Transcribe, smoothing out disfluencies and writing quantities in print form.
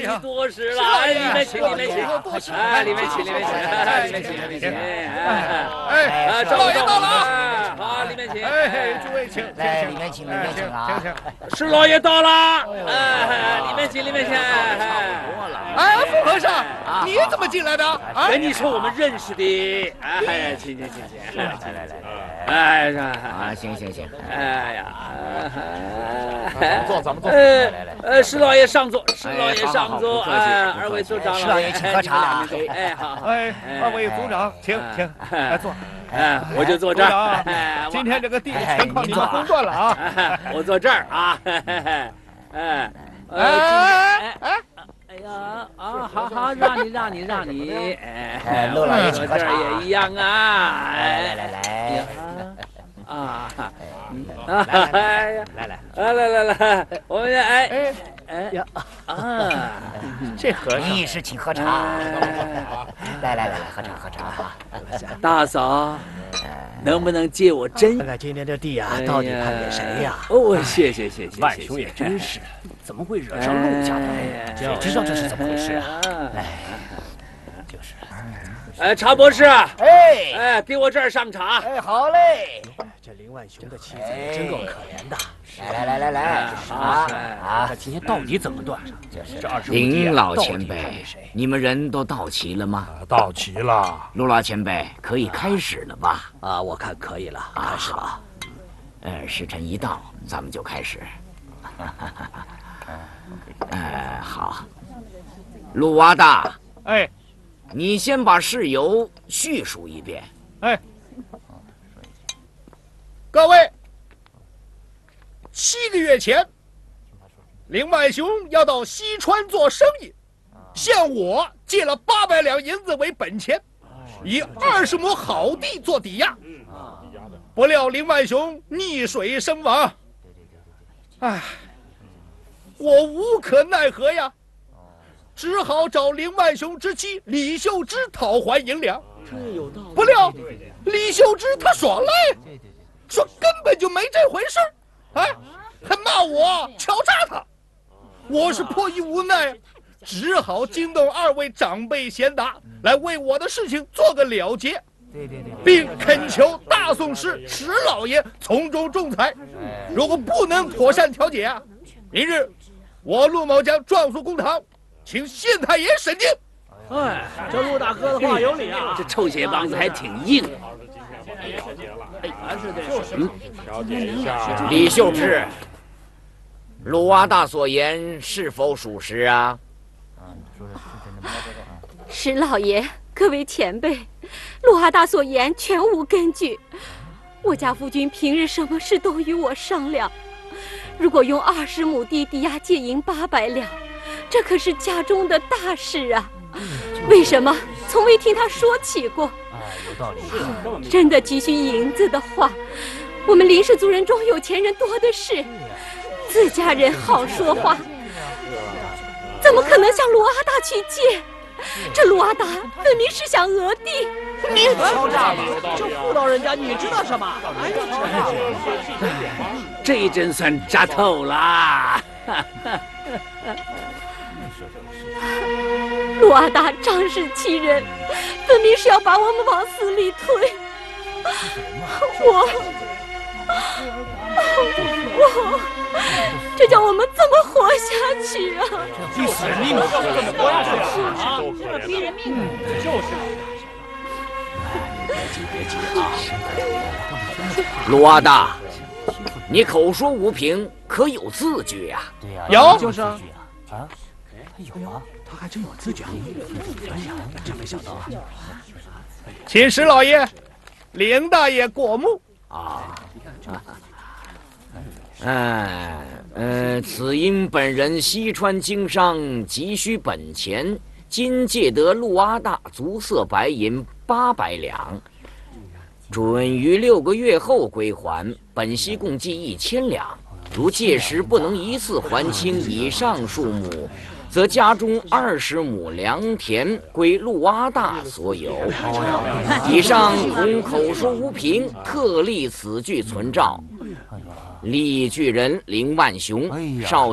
多事了，哎，里面请，里面请，哎，里面请，里面请，里面请，里面请，哎，赵老爷到了啊！好，里面请，哎， 诸位请， 来，里面请，里面请啊！ 施老爷到了，哎，里面请，里面请， 哎，副和尚，你怎么进来的？ 跟你说我们认识的，哎，请，来，哎， 啊，行， 哎呀， 咱们坐， 施老爷上座，施老爷上座，哎，二位族长， 施老爷请喝茶， 哎，好， 哎，二位族长，请，来坐， 哎，我就坐这儿， 今天这个地全靠你们公断了啊， 我坐这儿啊，哎呀，好，让你， 哎，陆老爷请喝茶， 这儿也一样啊， 来， 啊， 来， 我们哎呀啊， 这和尚你是请喝茶，来，喝茶， 大嫂，能不能借我针？ 看看今天这地啊，到底判给谁呀？ 哦，谢谢， 万兄也真是，怎么会惹上陆家的人？谁知道这是怎么回事啊？哎，就是， 哎，茶博士，哎，给我这儿上茶。 哎，好嘞。 这林万雄的妻子真够可怜的。 来， 好他今天到底怎么断上？这25地林老前辈，你们人都到齐了吗？ 到齐了。 陆老前辈，可以开始了吧？ 啊，我看可以了，开始吧。 时辰一到，咱们就开始。好。陆娃大， 哎， 你先把事由叙述一遍。 哎，各位，7个月前，林万雄要到西川做生意，向我借了800两银子为本钱，以20亩好地做抵押。不料林万雄溺水身亡，唉，我无可奈何呀，只好找林万雄之妻李秀芝讨还银两。不料李秀芝她耍赖，说根本就没这回事，哎，还骂我敲诈他。我是迫于无奈，只好惊动2位长辈贤达来为我的事情做个了结，并恳求大宋师石老爷从中仲裁。如果不能妥善调解啊，明日我陆某将状诉公堂，请县太爷审定。 哎，这陆大哥的话有理啊，这臭鞋帮子还挺硬。 了解一下。 李秀芝，陆娃大所言是否属实啊？ 石老爷，各位前辈，陆阿大所言全无根据。我家夫君平日什么事都与我商量，如果用20亩地抵押借银800两，这可是家中的大事啊！为什么从未听他说起过？ 有道理。 真的急需银子的话，我们林氏族人中有钱人多的是，自家人好说话，怎么可能向陆阿大去借？这陆阿达分明是想讹弟。 你敲诈吧，这妇道人家你知道什么？哎呦，这一针算扎透了。 陆阿达仗势欺人，分明是要把我们往死里推。这叫我们怎么活下去啊？ 你死命了，怎么活下去啊？ 都可怜人命就是。 别急陆阿大，你口说无凭，可有字据呀？ 对呀， 有， 就是啊。 有啊， 他还真有字据啊！哎呀，真没想到啊！请石老爷、林大爷过目啊。此因本人西川经商急需本钱，今借得陆阿大足色白银800两，准于6个月后归还，本息共计1000两。如届时不能一次还清以上数目，则家中20亩良田归陆阿大所有。以上恐口说无凭，特立此据存照。立据人林万雄，少